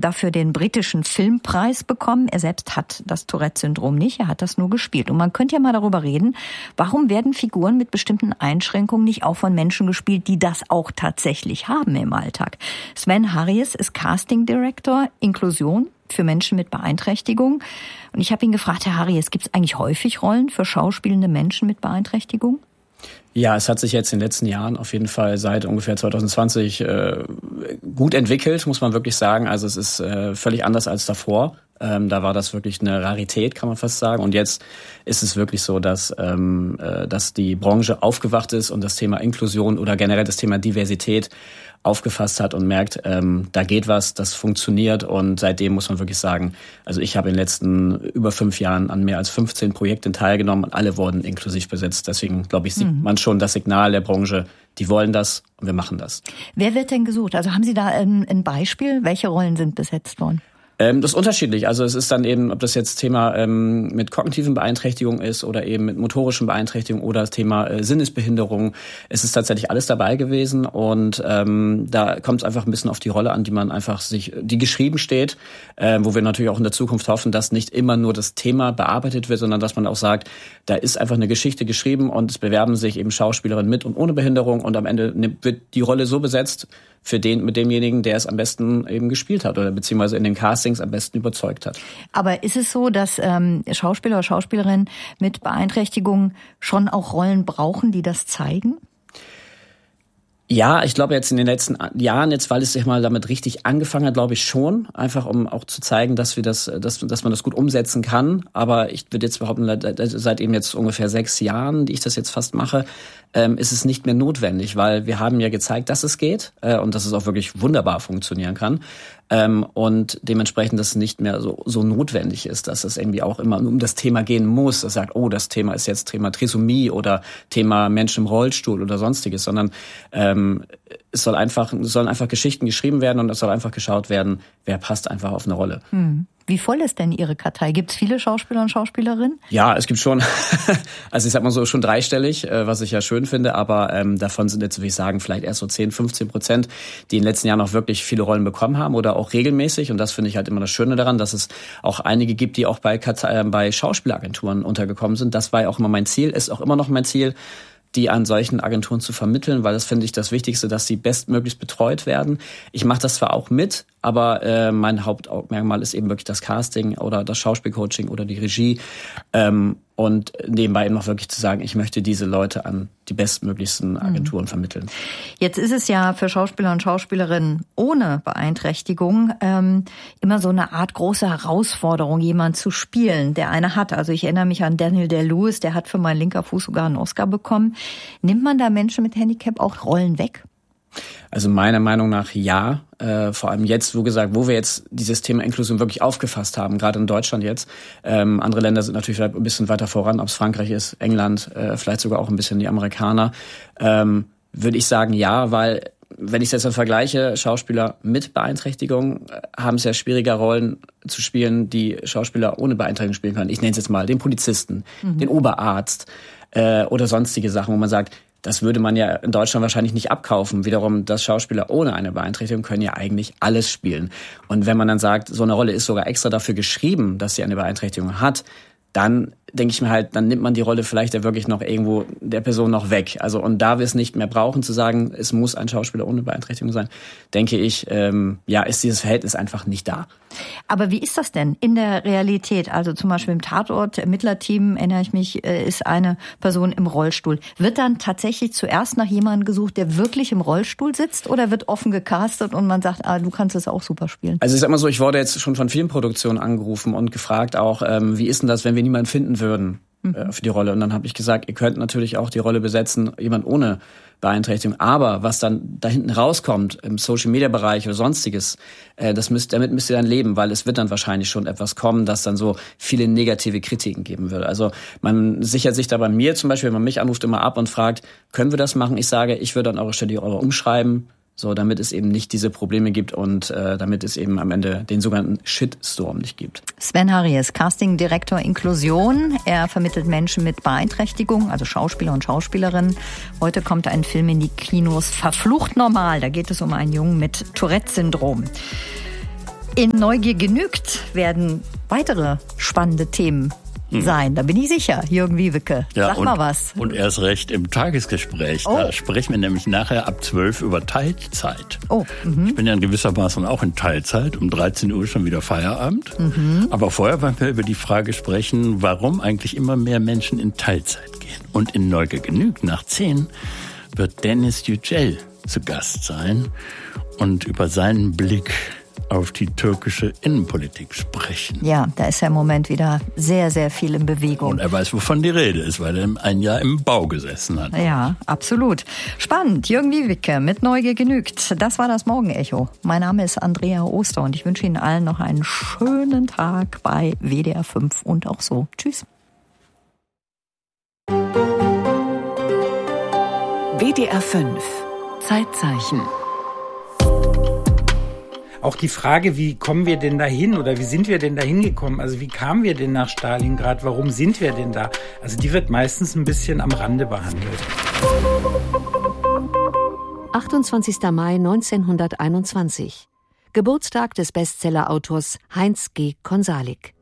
dafür den britischen Filmpreis bekommen. Er selbst hat das Tourette-Syndrom nicht, er hat das nur gespielt. Und man könnte ja mal darüber reden, warum werden Figuren mit bestimmten Einschränkungen nicht auch von Menschen gespielt, die das auch tatsächlich haben im Alltag. Sven Harries ist Casting Director Inklusion für Menschen mit Beeinträchtigung. Und ich habe ihn gefragt, Herr Harries, gibt es eigentlich häufig Rollen für schauspielende Menschen mit Beeinträchtigung? Ja, es hat sich jetzt in den letzten Jahren auf jeden Fall seit ungefähr 2020 gut entwickelt, muss man wirklich sagen. Also es ist völlig anders als davor. Da war das wirklich eine Rarität, kann man fast sagen. Und jetzt ist es wirklich so, dass die Branche aufgewacht ist und das Thema Inklusion oder generell das Thema Diversität aufgefasst hat und merkt, da geht was, das funktioniert. Und seitdem muss man wirklich sagen, also ich habe in den letzten über 5 Jahren an mehr als 15 Projekten teilgenommen und alle wurden inklusiv besetzt. Deswegen, glaube ich, sieht man schon das Signal der Branche, die wollen das und wir machen das. Wer wird denn gesucht? Also haben Sie da ein Beispiel? Welche Rollen sind besetzt worden? Das ist unterschiedlich. Also es ist dann eben, ob das jetzt Thema mit kognitiven Beeinträchtigungen ist oder eben mit motorischen Beeinträchtigungen oder das Thema Sinnesbehinderung. Es ist tatsächlich alles dabei gewesen und da kommt es einfach ein bisschen auf die Rolle an, die geschrieben steht, wo wir natürlich auch in der Zukunft hoffen, dass nicht immer nur das Thema bearbeitet wird, sondern dass man auch sagt, da ist einfach eine Geschichte geschrieben und es bewerben sich eben Schauspielerinnen mit und ohne Behinderung und am Ende wird die Rolle so besetzt mit demjenigen, der es am besten eben gespielt hat oder beziehungsweise in den Castings am besten überzeugt hat. Aber ist es so, dass Schauspieler oder Schauspielerinnen mit Beeinträchtigungen schon auch Rollen brauchen, die das zeigen? Ja, ich glaube jetzt in den letzten Jahren, weil es sich mal damit richtig angefangen hat, glaube ich schon. Einfach um auch zu zeigen, dass man das gut umsetzen kann. Aber ich würde jetzt behaupten, seit eben jetzt ungefähr 6 Jahren, die ich das jetzt fast mache, ist es nicht mehr notwendig, weil wir haben ja gezeigt, dass es geht und dass es auch wirklich wunderbar funktionieren kann. Und dementsprechend, dass es nicht mehr so notwendig ist, dass es irgendwie auch immer um das Thema gehen muss. Das sagt, das Thema ist jetzt Thema Trisomie oder Thema Menschen im Rollstuhl oder sonstiges, sondern es sollen einfach Geschichten geschrieben werden und es soll einfach geschaut werden, wer passt einfach auf eine Rolle. Wie voll ist denn Ihre Kartei? Gibt es viele Schauspieler und Schauspielerinnen? Ja, es gibt schon, also ich sag mal so, schon dreistellig, was ich ja schön finde, aber davon sind jetzt, würde ich sagen, vielleicht erst so 10-15%, die in den letzten Jahren auch wirklich viele Rollen bekommen haben oder auch regelmäßig. Und das finde ich halt immer das Schöne daran, dass es auch einige gibt, die auch bei Schauspielagenturen untergekommen sind. Das war ja auch immer mein Ziel, ist auch immer noch mein Ziel, die an solchen Agenturen zu vermitteln, weil das finde ich das Wichtigste, dass sie bestmöglichst betreut werden. Ich mache das zwar auch mit, aber mein Hauptmerkmal ist eben wirklich das Casting oder das Schauspielcoaching oder die Regie. Und nebenbei eben auch wirklich zu sagen, ich möchte diese Leute an die bestmöglichsten Agenturen vermitteln. Jetzt ist es ja für Schauspieler und Schauspielerinnen ohne Beeinträchtigung immer so eine Art große Herausforderung, jemanden zu spielen, der eine hat. Also ich erinnere mich an Daniel Day-Lewis, der hat für Mein linker Fuß sogar einen Oscar bekommen. Nimmt man da Menschen mit Handicap auch Rollen weg? Also meiner Meinung nach ja, vor allem jetzt, wo wir jetzt dieses Thema Inklusion wirklich aufgefasst haben, gerade in Deutschland jetzt. Andere Länder sind natürlich vielleicht ein bisschen weiter voran, ob es Frankreich ist, England, vielleicht sogar auch ein bisschen die Amerikaner. Würde ich sagen ja, weil wenn ich es jetzt dann vergleiche, Schauspieler mit Beeinträchtigung haben es ja schwieriger, Rollen zu spielen, die Schauspieler ohne Beeinträchtigung spielen können. Ich nenne es jetzt mal den Polizisten, den Oberarzt oder sonstige Sachen, wo man sagt, das würde man ja in Deutschland wahrscheinlich nicht abkaufen. Wiederum, dass Schauspieler ohne eine Beeinträchtigung können ja eigentlich alles spielen. Und wenn man dann sagt, so eine Rolle ist sogar extra dafür geschrieben, dass sie eine Beeinträchtigung hat, dann denke ich mir halt, dann nimmt man die Rolle vielleicht ja wirklich noch irgendwo der Person noch weg. Also und da wir es nicht mehr brauchen, zu sagen, es muss ein Schauspieler ohne Beeinträchtigung sein, denke ich, ist dieses Verhältnis einfach nicht da. Aber wie ist das denn in der Realität? Also zum Beispiel im Tatort, Ermittlerteam, erinnere ich mich, ist eine Person im Rollstuhl. Wird dann tatsächlich zuerst nach jemandem gesucht, der wirklich im Rollstuhl sitzt, oder wird offen gecastet und man sagt, du kannst es auch super spielen? Also ich sag mal so, ich wurde jetzt schon von vielen Produktionen angerufen und gefragt auch, wie ist denn das, wenn wir niemanden finden würden für die Rolle? Und dann habe ich gesagt, ihr könnt natürlich auch die Rolle besetzen, jemand ohne Beeinträchtigung. Aber was dann da hinten rauskommt im Social-Media-Bereich oder sonstiges, damit müsst ihr dann leben, weil es wird dann wahrscheinlich schon etwas kommen, das dann so viele negative Kritiken geben würde. Also man sichert sich da bei mir zum Beispiel, wenn man mich anruft, immer ab und fragt, können wir das machen? Ich sage, ich würde an eurer Stelle die Rolle umschreiben, so damit es eben nicht diese Probleme gibt und damit es eben am Ende den sogenannten Shitstorm nicht gibt. Sven Harries, Casting-Direktor Inklusion. Er vermittelt Menschen mit Beeinträchtigung, also Schauspieler und Schauspielerinnen. Heute kommt ein Film in die Kinos, Verflucht normal. Da geht es um einen Jungen mit Tourette-Syndrom. In Neugier genügt werden weitere spannende Themen sein. Da bin ich sicher, Jürgen Wieweke. Sag mal was. Und erst recht im Tagesgespräch. Da sprechen wir nämlich nachher ab 12 über Teilzeit. Ich bin ja in gewissermaßen auch in Teilzeit. Um 13 Uhr schon wieder Feierabend. Aber vorher wollen wir über die Frage sprechen, warum eigentlich immer mehr Menschen in Teilzeit gehen. Und in Neugier genügt nach 10 wird Deniz Yücel zu Gast sein und über seinen Blick auf die türkische Innenpolitik sprechen. Ja, da ist ja im Moment wieder sehr, sehr viel in Bewegung. Und er weiß, wovon die Rede ist, weil er ein Jahr im Bau gesessen hat. Ja, absolut. Spannend. Jürgen Wieweke mit Neugier genügt. Das war das Morgenecho. Mein Name ist Andrea Oster und ich wünsche Ihnen allen noch einen schönen Tag bei WDR 5 und auch so. Tschüss. WDR 5 Zeitzeichen. Auch die Frage, wie kommen wir denn dahin oder wie sind wir denn dahin gekommen? Also wie kamen wir denn nach Stalingrad? Warum sind wir denn da? Also die wird meistens ein bisschen am Rande behandelt. 28. Mai 1921. Geburtstag des Bestseller-Autors Heinz G. Konsalik.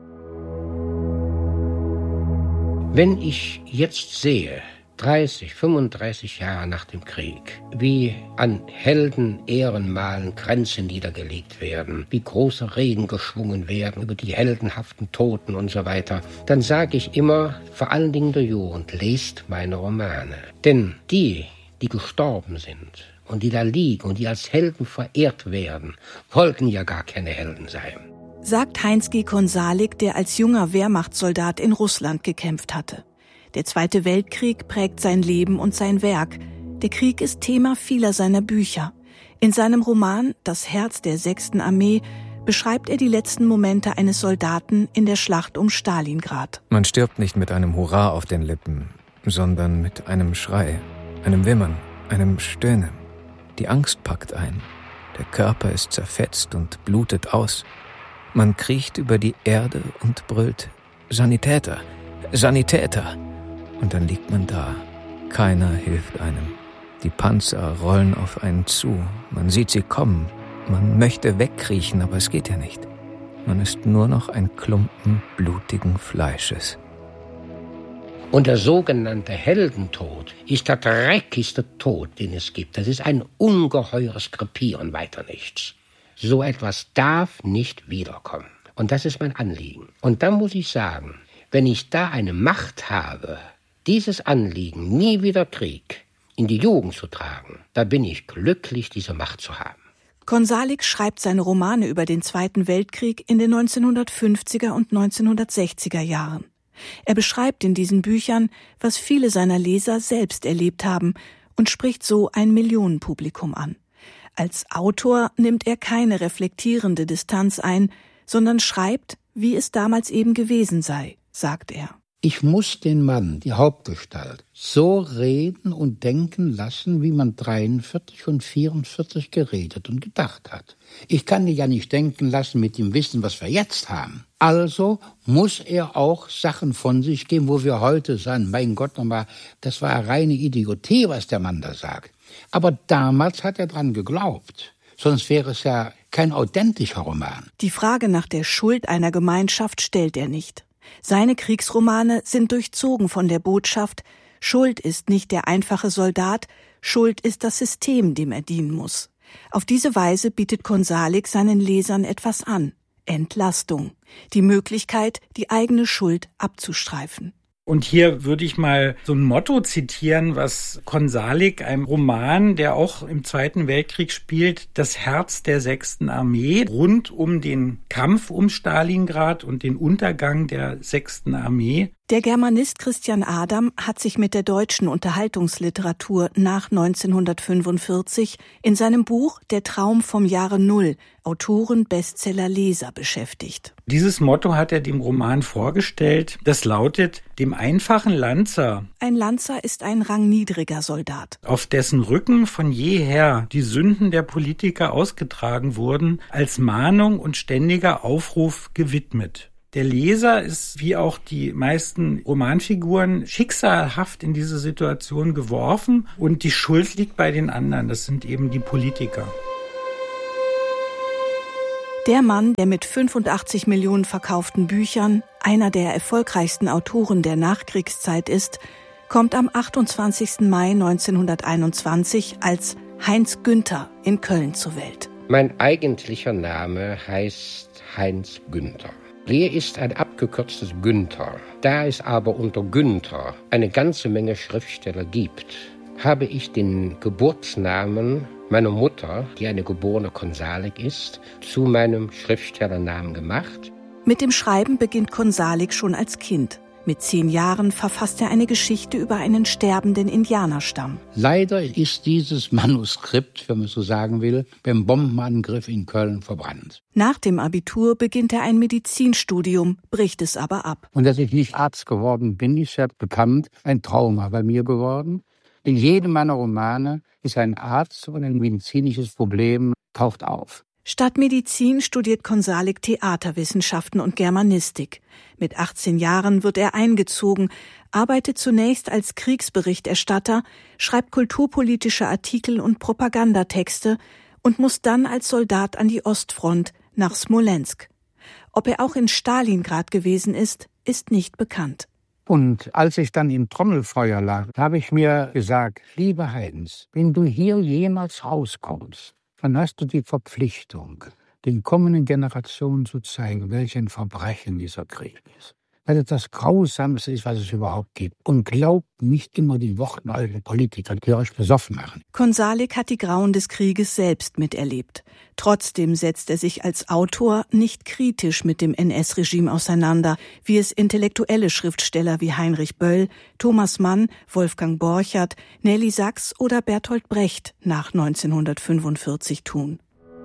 Wenn ich jetzt sehe, 30, 35 Jahre nach dem Krieg, wie an Helden-Ehrenmalen Kränze niedergelegt werden, wie große Reden geschwungen werden über die heldenhaften Toten und so weiter, dann sage ich immer, vor allen Dingen der Jugend, lest meine Romane. Denn die gestorben sind und die da liegen und die als Helden verehrt werden, wollten ja gar keine Helden sein. Sagt Heinz G. Konsalik, der als junger Wehrmachtssoldat in Russland gekämpft hatte. Der Zweite Weltkrieg prägt sein Leben und sein Werk. Der Krieg ist Thema vieler seiner Bücher. In seinem Roman »Das Herz der 6. Armee« beschreibt er die letzten Momente eines Soldaten in der Schlacht um Stalingrad. Man stirbt nicht mit einem Hurra auf den Lippen, sondern mit einem Schrei, einem Wimmern, einem Stöhnen. Die Angst packt ein. Der Körper ist zerfetzt und blutet aus. Man kriecht über die Erde und brüllt »Sanitäter! Sanitäter!« Und dann liegt man da. Keiner hilft einem. Die Panzer rollen auf einen zu. Man sieht sie kommen. Man möchte wegkriechen, aber es geht ja nicht. Man ist nur noch ein Klumpen blutigen Fleisches. Und der sogenannte Heldentod ist der dreckigste Tod, den es gibt. Das ist ein ungeheures Krepieren, weiter nichts. So etwas darf nicht wiederkommen. Und das ist mein Anliegen. Und dann muss ich sagen, wenn ich da eine Macht habe, dieses Anliegen, nie wieder Krieg, in die Jugend zu tragen, da bin ich glücklich, diese Macht zu haben. Konsalik schreibt seine Romane über den Zweiten Weltkrieg in den 1950er und 1960er Jahren. Er beschreibt in diesen Büchern, was viele seiner Leser selbst erlebt haben und spricht so ein Millionenpublikum an. Als Autor nimmt er keine reflektierende Distanz ein, sondern schreibt, wie es damals eben gewesen sei, sagt er. Ich muss den Mann, die Hauptgestalt, so reden und denken lassen, wie man 43 und 44 geredet und gedacht hat. Ich kann ihn ja nicht denken lassen mit dem Wissen, was wir jetzt haben. Also muss er auch Sachen von sich geben, wo wir heute sagen, mein Gott nochmal, das war reine Idiotie, was der Mann da sagt. Aber damals hat er dran geglaubt. Sonst wäre es ja kein authentischer Roman. Die Frage nach der Schuld einer Gemeinschaft stellt er nicht. Seine Kriegsromane sind durchzogen von der Botschaft, Schuld ist nicht der einfache Soldat, Schuld ist das System, dem er dienen muss. Auf diese Weise bietet Konsalik seinen Lesern etwas an. Entlastung. Die Möglichkeit, die eigene Schuld abzustreifen. Und hier würde ich mal so ein Motto zitieren, was Konsalik, einem Roman, der auch im Zweiten Weltkrieg spielt, das Herz der 6. Armee, rund um den Kampf um Stalingrad und den Untergang der 6. Armee. Der Germanist Christian Adam hat sich mit der deutschen Unterhaltungsliteratur nach 1945 in seinem Buch Der Traum vom Jahre Null, Autoren, Bestseller, Leser beschäftigt. Dieses Motto hat er dem Roman vorgestellt. Das lautet, dem einfachen Lanzer. Ein Lanzer ist ein rangniedriger Soldat. Auf dessen Rücken von jeher die Sünden der Politiker ausgetragen wurden, als Mahnung und ständiger Aufruf gewidmet. Der Leser ist, wie auch die meisten Romanfiguren, schicksalhaft in diese Situation geworfen und die Schuld liegt bei den anderen. Das sind eben die Politiker. Der Mann, der mit 85 Millionen verkauften Büchern einer der erfolgreichsten Autoren der Nachkriegszeit ist, kommt am 28. Mai 1921 als Heinz Günther in Köln zur Welt. Mein eigentlicher Name heißt Heinz Günther. Lehr ist ein abgekürztes Günther. Da es aber unter Günther eine ganze Menge Schriftsteller gibt, habe ich den Geburtsnamen meiner Mutter, die eine geborene Konsalik ist, zu meinem Schriftstellernamen gemacht. Mit dem Schreiben beginnt Konsalik schon als Kind. Mit 10 Jahren verfasst er eine Geschichte über einen sterbenden Indianerstamm. Leider ist dieses Manuskript, wenn man so sagen will, beim Bombenangriff in Köln verbrannt. Nach dem Abitur beginnt er ein Medizinstudium, bricht es aber ab. Und dass ich nicht Arzt geworden bin, ist ja bekannt, ein Trauma bei mir geworden. In jedem meiner Romane ist ein Arzt und ein medizinisches Problem taucht auf. Statt Medizin studiert Konsalik Theaterwissenschaften und Germanistik. Mit 18 Jahren wird er eingezogen, arbeitet zunächst als Kriegsberichterstatter, schreibt kulturpolitische Artikel und Propagandatexte und muss dann als Soldat an die Ostfront nach Smolensk. Ob er auch in Stalingrad gewesen ist nicht bekannt. Und als ich dann im Trommelfeuer lag, habe ich mir gesagt, lieber Heinz, wenn du hier jemals rauskommst, dann hast du die Verpflichtung, den kommenden Generationen zu zeigen, welch ein Verbrechen dieser Krieg ist. Weil es das Grausamste ist, was es überhaupt gibt. Und glaubt nicht immer die Worten eurer Politiker, die euch besoffen machen. Konsalik hat die Grauen des Krieges selbst miterlebt. Trotzdem setzt er sich als Autor nicht kritisch mit dem NS-Regime auseinander, wie es intellektuelle Schriftsteller wie Heinrich Böll, Thomas Mann, Wolfgang Borchert, Nelly Sachs oder Bertolt Brecht nach 1945 tun.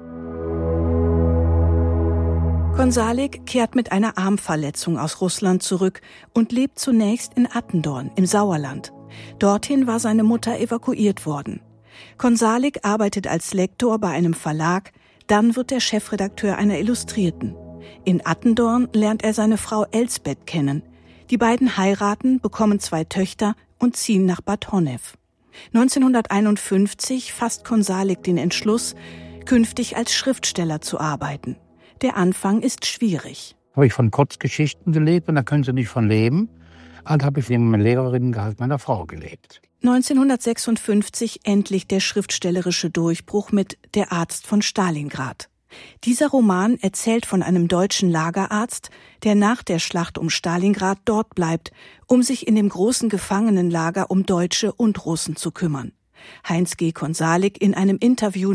Konsalik kehrt mit einer Armverletzung aus Russland zurück und lebt zunächst in Attendorn im Sauerland. Dorthin war seine Mutter evakuiert worden. Konsalik arbeitet als Lektor bei einem Verlag, dann wird er Chefredakteur einer Illustrierten. In Attendorn lernt er seine Frau Elsbeth kennen. Die beiden heiraten, bekommen 2 Töchter und ziehen nach Bad Honnef. 1951 fasst Konsalik den Entschluss, künftig als Schriftsteller zu arbeiten. Der Anfang ist schwierig. Habe ich von Kurzgeschichten gelebt und da können sie nicht von leben. Also habe ich neben meiner Lehrerin meiner Frau gelebt. 1956 endlich der schriftstellerische Durchbruch mit Der Arzt von Stalingrad. Dieser Roman erzählt von einem deutschen Lagerarzt, der nach der Schlacht um Stalingrad dort bleibt, um sich in dem großen Gefangenenlager um Deutsche und Russen zu kümmern. Heinz G. Konsalik in einem Interview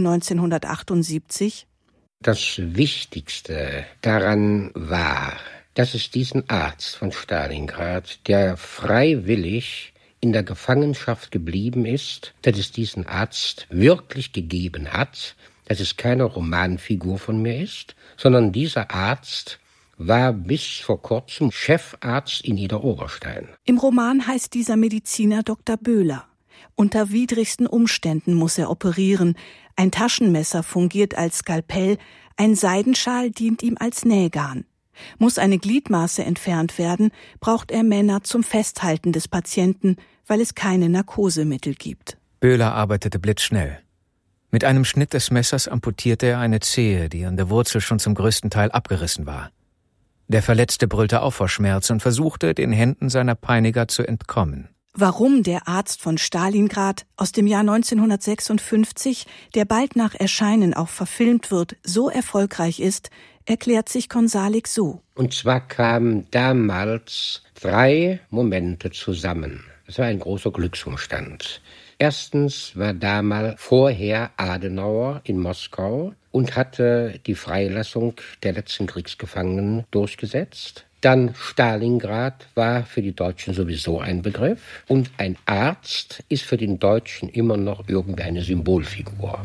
1978: Das Wichtigste daran war, dass es diesen Arzt von Stalingrad, der freiwillig in der Gefangenschaft geblieben ist, dass es diesen Arzt wirklich gegeben hat, dass es keine Romanfigur von mir ist, sondern dieser Arzt war bis vor kurzem Chefarzt in Idar-Oberstein. Im Roman heißt dieser Mediziner Dr. Böhler. Unter widrigsten Umständen muss er operieren. Ein Taschenmesser fungiert als Skalpell, ein Seidenschal dient ihm als Nähgarn. Muss eine Gliedmaße entfernt werden, braucht er Männer zum Festhalten des Patienten, weil es keine Narkosemittel gibt. Böhler arbeitete blitzschnell. Mit einem Schnitt des Messers amputierte er eine Zehe, die an der Wurzel schon zum größten Teil abgerissen war. Der Verletzte brüllte auf vor Schmerz und versuchte, den Händen seiner Peiniger zu entkommen. Warum der Arzt von Stalingrad aus dem Jahr 1956, der bald nach Erscheinen auch verfilmt wird, so erfolgreich ist, erklärt sich Konsalik so. Und zwar kamen damals 3 Momente zusammen. Das war ein großer Glücksumstand. Erstens war damals vorher Adenauer in Moskau und hatte die Freilassung der letzten Kriegsgefangenen durchgesetzt. Dann Stalingrad war für die Deutschen sowieso ein Begriff. Und ein Arzt ist für den Deutschen immer noch irgendwie eine Symbolfigur.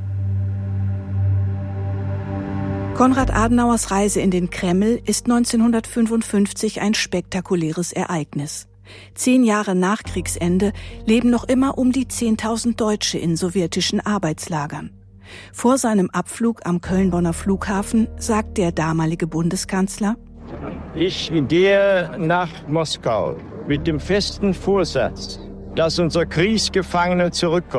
Konrad Adenauers Reise in den Kreml ist 1955 ein spektakuläres Ereignis. 10 Jahre nach Kriegsende leben noch immer um die 10.000 Deutsche in sowjetischen Arbeitslagern. Vor seinem Abflug am Köln-Bonner Flughafen sagt der damalige Bundeskanzler: Ich gehe nach Moskau mit dem festen Vorsatz, dass unsere Kriegsgefangenen zurückkommen.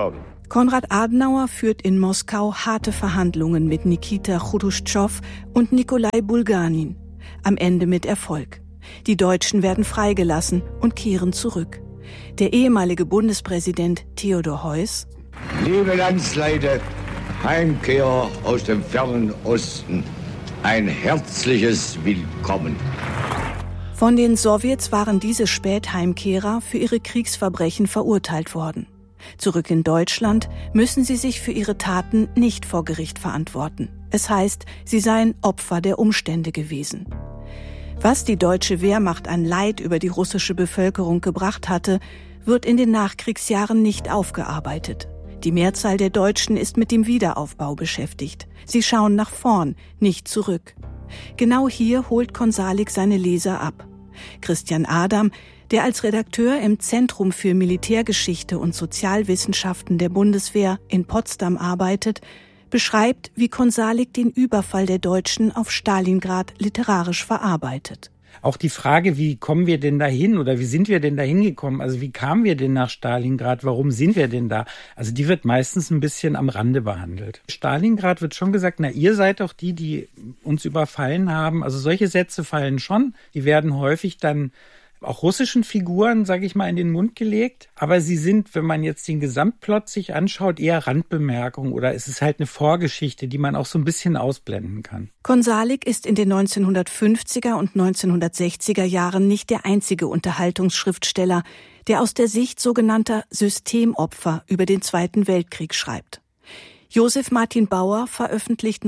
Konrad Adenauer führt in Moskau harte Verhandlungen mit Nikita Chruschtschow und Nikolai Bulganin. Am Ende mit Erfolg. Die Deutschen werden freigelassen und kehren zurück. Der ehemalige Bundespräsident Theodor Heuss: Liebe Landsleute, Heimkehrer aus dem fernen Osten, ein herzliches Willkommen. Von den Sowjets waren diese Spätheimkehrer für ihre Kriegsverbrechen verurteilt worden. Zurück in Deutschland müssen sie sich für ihre Taten nicht vor Gericht verantworten. Es heißt, sie seien Opfer der Umstände gewesen. Was die deutsche Wehrmacht an Leid über die russische Bevölkerung gebracht hatte, wird in den Nachkriegsjahren nicht aufgearbeitet. Die Mehrzahl der Deutschen ist mit dem Wiederaufbau beschäftigt. Sie schauen nach vorn, nicht zurück. Genau hier holt Konsalik seine Leser ab. Christian Adam, der als Redakteur im Zentrum für Militärgeschichte und Sozialwissenschaften der Bundeswehr in Potsdam arbeitet, beschreibt, wie Konsalik den Überfall der Deutschen auf Stalingrad literarisch verarbeitet. Auch die Frage, wie kommen wir denn dahin oder wie sind wir denn dahin gekommen? Also wie kamen wir denn nach Stalingrad? Warum sind wir denn da? Also die wird meistens ein bisschen am Rande behandelt. Stalingrad wird schon gesagt, ihr seid doch die uns überfallen haben. Also solche Sätze fallen schon. Die werden häufig dann auch russischen Figuren, sage ich mal, in den Mund gelegt. Aber sie sind, wenn man jetzt den Gesamtplot sich anschaut, eher Randbemerkungen oder es ist halt eine Vorgeschichte, die man auch so ein bisschen ausblenden kann. Konsalik ist in den 1950er und 1960er Jahren nicht der einzige Unterhaltungsschriftsteller, der aus der Sicht sogenannter Systemopfer über den Zweiten Weltkrieg schreibt. Josef Martin Bauer veröffentlicht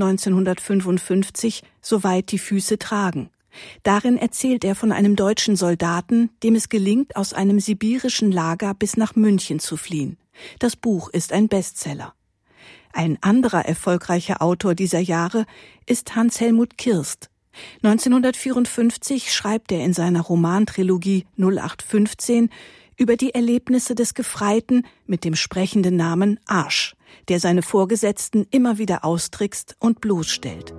1955 »Soweit die Füße tragen«. Darin erzählt er von einem deutschen Soldaten, dem es gelingt, aus einem sibirischen Lager bis nach München zu fliehen. Das Buch ist ein Bestseller. Ein anderer erfolgreicher Autor dieser Jahre ist Hans-Helmut Kirst. 1954 schreibt er in seiner Romantrilogie 0815 über die Erlebnisse des Gefreiten mit dem sprechenden Namen Arsch, der seine Vorgesetzten immer wieder austrickst und bloßstellt.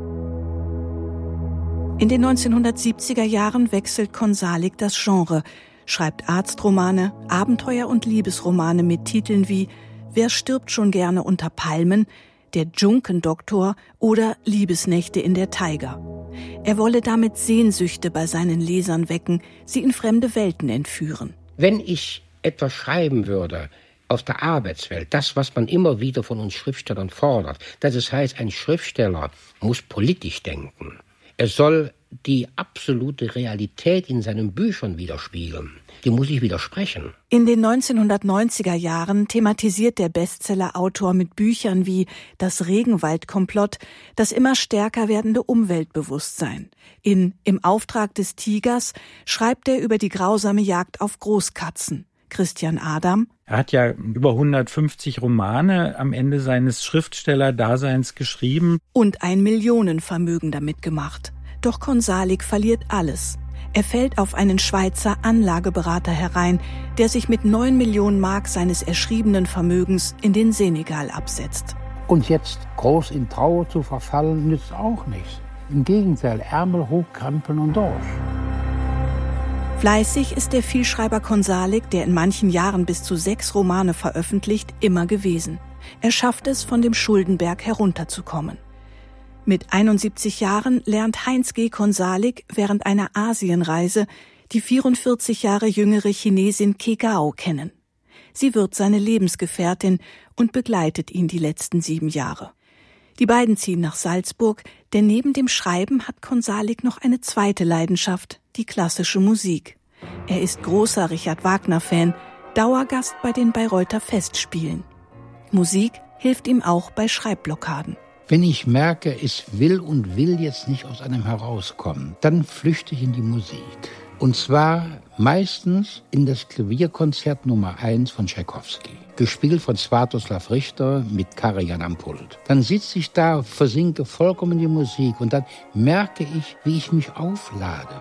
In den 1970er Jahren wechselt Konsalik das Genre, schreibt Arztromane, Abenteuer- und Liebesromane mit Titeln wie »Wer stirbt schon gerne unter Palmen?«, »Der Junkendoktor« oder »Liebesnächte in der Taiga«. Er wolle damit Sehnsüchte bei seinen Lesern wecken, sie in fremde Welten entführen. Wenn ich etwas schreiben würde aus der Arbeitswelt, das, was man immer wieder von uns Schriftstellern fordert, das heißt, ein Schriftsteller muss politisch denken. Er soll die absolute Realität in seinen Büchern widerspiegeln. Die muss ich widersprechen. In den 1990er Jahren thematisiert der Bestseller-Autor mit Büchern wie »Das Regenwald-Komplott« das immer stärker werdende Umweltbewusstsein. Im Auftrag des Tigers schreibt er über die grausame Jagd auf Großkatzen. Christian Adam: Er hat ja über 150 Romane am Ende seines Schriftstellerdaseins geschrieben. Und ein Millionenvermögen damit gemacht. Doch Konsalik verliert alles. Er fällt auf einen Schweizer Anlageberater herein, der sich mit 9 Millionen Mark seines erschriebenen Vermögens in den Senegal absetzt. Und jetzt groß in Trauer zu verfallen, nützt auch nichts. Im Gegenteil, Ärmel hochkrempeln und durch. Fleißig ist der Vielschreiber Konsalik, der in manchen Jahren bis zu 6 Romane veröffentlicht, immer gewesen. Er schafft es, von dem Schuldenberg herunterzukommen. Mit 71 Jahren lernt Heinz G. Konsalik während einer Asienreise die 44 Jahre jüngere Chinesin Ke Gao kennen. Sie wird seine Lebensgefährtin und begleitet ihn die letzten 7 Jahre. Die beiden ziehen nach Salzburg, denn neben dem Schreiben hat Konsalik noch eine zweite Leidenschaft, die klassische Musik. Er ist großer Richard Wagner-Fan, Dauergast bei den Bayreuther Festspielen. Musik hilft ihm auch bei Schreibblockaden. Wenn ich merke, es will jetzt nicht aus einem herauskommen, dann flüchte ich in die Musik. Und zwar meistens in das Klavierkonzert Nummer 1 von Tschaikowski, gespielt von Sviatoslav Richter mit Karajan am Pult. Dann sitze ich da, versinke vollkommen in die Musik und dann merke ich, wie ich mich auflade.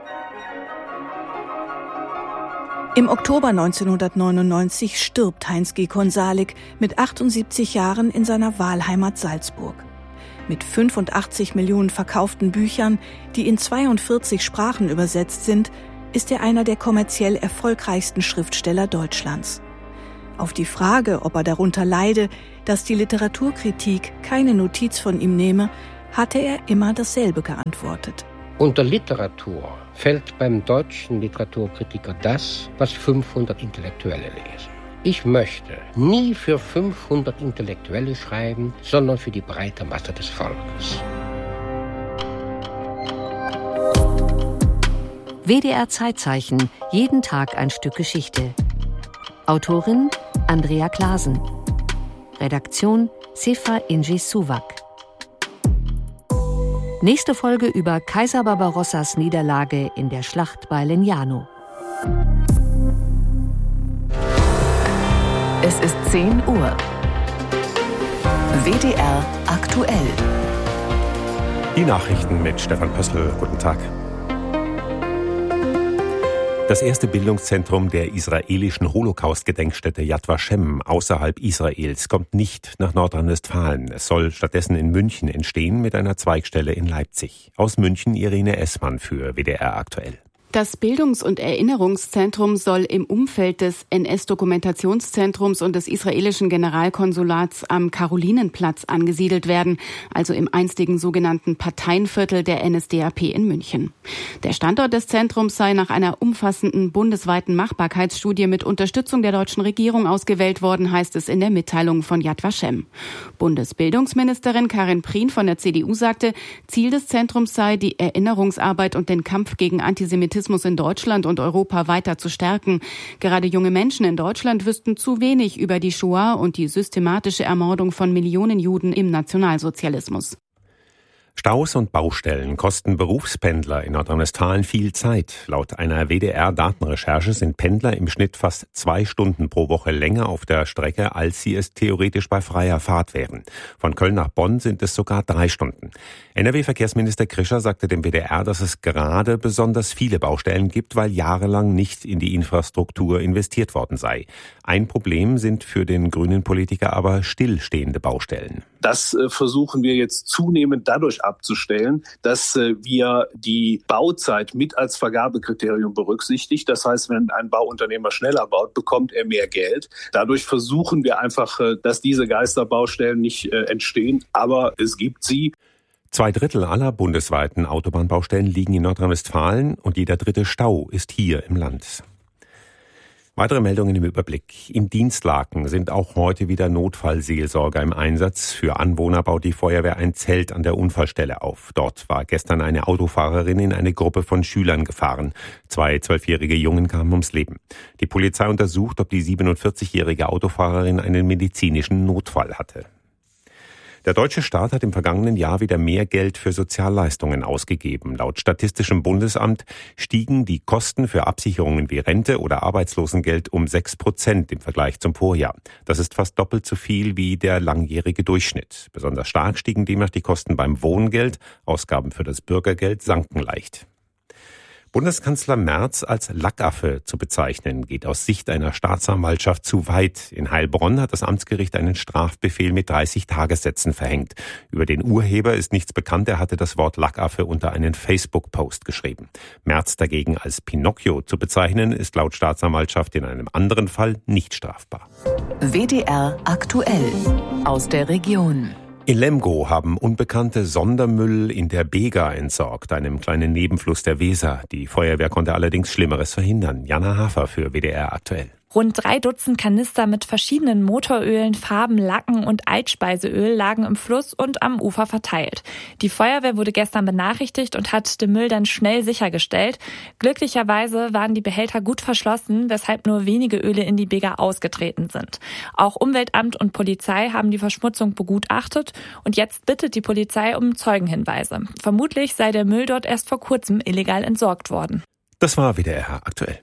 Im Oktober 1999 stirbt Heinz G. Konsalik mit 78 Jahren in seiner Wahlheimat Salzburg. Mit 85 Millionen verkauften Büchern, die in 42 Sprachen übersetzt sind, ist er einer der kommerziell erfolgreichsten Schriftsteller Deutschlands. Auf die Frage, ob er darunter leide, dass die Literaturkritik keine Notiz von ihm nehme, hatte er immer dasselbe geantwortet. Unter Literatur fällt beim deutschen Literaturkritiker das, was 500 Intellektuelle lesen. Ich möchte nie für 500 Intellektuelle schreiben, sondern für die breite Masse des Volkes. WDR Zeitzeichen, jeden Tag ein Stück Geschichte. Autorin Andrea Clasen. Redaktion Sefa Inji Suwak. Nächste Folge über Kaiser Barbarossas Niederlage in der Schlacht bei Legnano. Es ist 10 Uhr. WDR aktuell. Die Nachrichten mit Stefan Pössl. Guten Tag. Das erste Bildungszentrum der israelischen Holocaust-Gedenkstätte Yad Vashem außerhalb Israels kommt nicht nach Nordrhein-Westfalen. Es soll stattdessen in München entstehen mit einer Zweigstelle in Leipzig. Aus München Irene Essmann für WDR aktuell. Das Bildungs- und Erinnerungszentrum soll im Umfeld des NS-Dokumentationszentrums und des israelischen Generalkonsulats am Karolinenplatz angesiedelt werden, also im einstigen sogenannten Parteienviertel der NSDAP in München. Der Standort des Zentrums sei nach einer umfassenden bundesweiten Machbarkeitsstudie mit Unterstützung der deutschen Regierung ausgewählt worden, heißt es in der Mitteilung von Yad Vashem. Bundesbildungsministerin Karin Prien von der CDU sagte, Ziel des Zentrums sei, die Erinnerungsarbeit und den Kampf gegen Antisemitismus in Deutschland und Europa weiter zu stärken. Gerade junge Menschen in Deutschland wüssten zu wenig über die Shoah und die systematische Ermordung von Millionen Juden im Nationalsozialismus. Staus und Baustellen kosten Berufspendler in Nordrhein-Westfalen viel Zeit. Laut einer WDR-Datenrecherche sind Pendler im Schnitt fast 2 Stunden pro Woche länger auf der Strecke, als sie es theoretisch bei freier Fahrt wären. Von Köln nach Bonn sind es sogar 3 Stunden. NRW-Verkehrsminister Krischer sagte dem WDR, dass es gerade besonders viele Baustellen gibt, weil jahrelang nicht in die Infrastruktur investiert worden sei. Ein Problem sind für den grünen Politiker aber stillstehende Baustellen. Das versuchen wir jetzt zunehmend dadurch abzustellen, dass wir die Bauzeit mit als Vergabekriterium berücksichtigt. Das heißt, wenn ein Bauunternehmer schneller baut, bekommt er mehr Geld. Dadurch versuchen wir einfach, dass diese Geisterbaustellen nicht entstehen, aber es gibt sie. 2/3 aller bundesweiten Autobahnbaustellen liegen in Nordrhein-Westfalen und jeder 3. Stau ist hier im Land. Weitere Meldungen im Überblick. In Dienstlaken sind auch heute wieder Notfallseelsorger im Einsatz. Für Anwohner baut die Feuerwehr ein Zelt an der Unfallstelle auf. Dort war gestern eine Autofahrerin in eine Gruppe von Schülern gefahren. 2 12-jährige Jungen kamen ums Leben. Die Polizei untersucht, ob die 47-jährige Autofahrerin einen medizinischen Notfall hatte. Der deutsche Staat hat im vergangenen Jahr wieder mehr Geld für Sozialleistungen ausgegeben. Laut Statistischem Bundesamt stiegen die Kosten für Absicherungen wie Rente oder Arbeitslosengeld um 6% im Vergleich zum Vorjahr. Das ist fast doppelt so viel wie der langjährige Durchschnitt. Besonders stark stiegen demnach die Kosten beim Wohngeld. Ausgaben für das Bürgergeld sanken leicht. Bundeskanzler Merz als Lackaffe zu bezeichnen, geht aus Sicht einer Staatsanwaltschaft zu weit. In Heilbronn hat das Amtsgericht einen Strafbefehl mit 30 Tagessätzen verhängt. Über den Urheber ist nichts bekannt, er hatte das Wort Lackaffe unter einen Facebook-Post geschrieben. Merz dagegen als Pinocchio zu bezeichnen, ist laut Staatsanwaltschaft in einem anderen Fall nicht strafbar. WDR aktuell aus der Region. In Lemgo haben Unbekannte Sondermüll in der Bega entsorgt, einem kleinen Nebenfluss der Weser. Die Feuerwehr konnte allerdings Schlimmeres verhindern. Jana Hafer für WDR aktuell. Rund 3 Dutzend Kanister mit verschiedenen Motorölen, Farben, Lacken und Altspeiseöl lagen im Fluss und am Ufer verteilt. Die Feuerwehr wurde gestern benachrichtigt und hat den Müll dann schnell sichergestellt. Glücklicherweise waren die Behälter gut verschlossen, weshalb nur wenige Öle in die Bega ausgetreten sind. Auch Umweltamt und Polizei haben die Verschmutzung begutachtet und jetzt bittet die Polizei um Zeugenhinweise. Vermutlich sei der Müll dort erst vor kurzem illegal entsorgt worden. Das war WDR aktuell.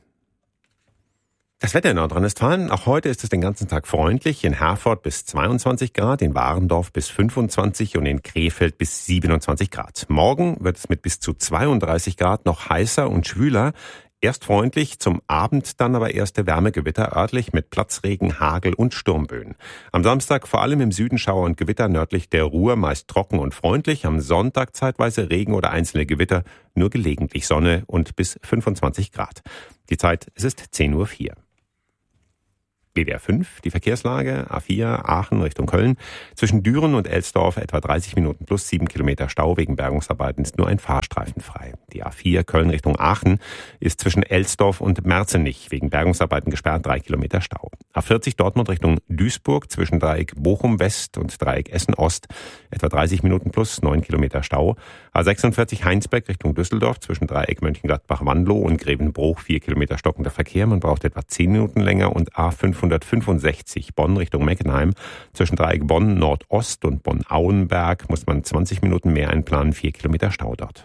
Das Wetter in Nordrhein-Westfalen, auch heute ist es den ganzen Tag freundlich. In Herford bis 22 Grad, in Warendorf bis 25 und in Krefeld bis 27 Grad. Morgen wird es mit bis zu 32 Grad noch heißer und schwüler. Erst freundlich, zum Abend dann aber erste Wärmegewitter örtlich mit Platzregen, Hagel und Sturmböen. Am Samstag vor allem im Süden Schauer und Gewitter, nördlich der Ruhr meist trocken und freundlich. Am Sonntag zeitweise Regen oder einzelne Gewitter, nur gelegentlich Sonne und bis 25 Grad. Die Zeit, es ist 10:04 Uhr. WDR 5, die Verkehrslage, A4 Aachen Richtung Köln. Zwischen Düren und Elsdorf etwa 30 Minuten plus 7 Kilometer Stau. Wegen Bergungsarbeiten ist nur ein Fahrstreifen frei. Die A4 Köln Richtung Aachen ist zwischen Elsdorf und Merzenich wegen Bergungsarbeiten gesperrt, 3 Kilometer Stau. A40 Dortmund Richtung Duisburg zwischen Dreieck Bochum West und Dreieck Essen Ost etwa 30 Minuten plus 9 Kilometer Stau. A46 Heinsberg Richtung Düsseldorf zwischen Dreieck Mönchengladbach-Wandelow und Grevenbruch 4 Kilometer stockender Verkehr. Man braucht etwa 10 Minuten länger. Und A565 Bonn Richtung Meckenheim zwischen Dreieck Bonn Nordost und Bonn-Auenberg muss man 20 Minuten mehr einplanen, 4 Kilometer Stau dort.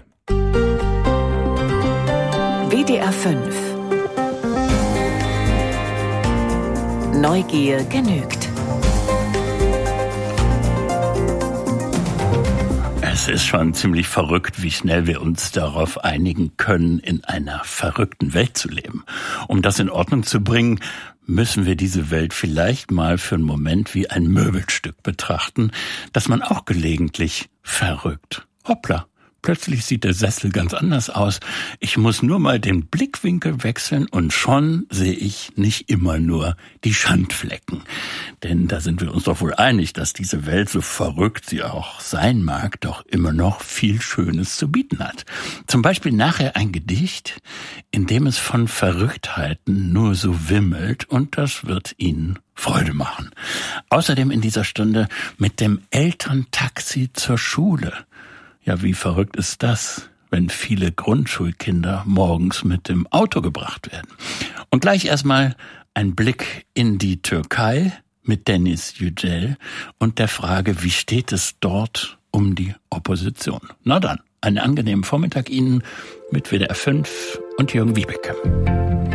WDR 5 Neugier genügt. Es ist schon ziemlich verrückt, wie schnell wir uns darauf einigen können, in einer verrückten Welt zu leben. Um das in Ordnung zu bringen, müssen wir diese Welt vielleicht mal für einen Moment wie ein Möbelstück betrachten, das man auch gelegentlich verrückt. Hoppla, plötzlich sieht der Sessel ganz anders aus. Ich muss nur mal den Blickwinkel wechseln und schon sehe ich nicht immer nur die Schandflecken. Denn da sind wir uns doch wohl einig, dass diese Welt, so verrückt sie auch sein mag, doch immer noch viel Schönes zu bieten hat. Zum Beispiel nachher ein Gedicht, in dem es von Verrücktheiten nur so wimmelt, und das wird Ihnen Freude machen. Außerdem in dieser Stunde mit dem Elterntaxi zur Schule. Ja, wie verrückt ist das, wenn viele Grundschulkinder morgens mit dem Auto gebracht werden? Und gleich erstmal ein Blick in die Türkei mit Deniz Yücel und der Frage, wie steht es dort um die Opposition? Na dann, einen angenehmen Vormittag Ihnen mit WDR 5 und Jürgen Wiebeke.